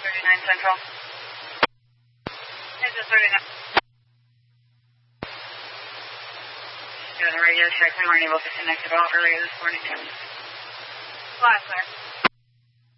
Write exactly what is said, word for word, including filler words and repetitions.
thirty-nine Central. This is thirty-nine. Doing a radio check. We weren't able to connect at all earlier this morning. Fly, sir.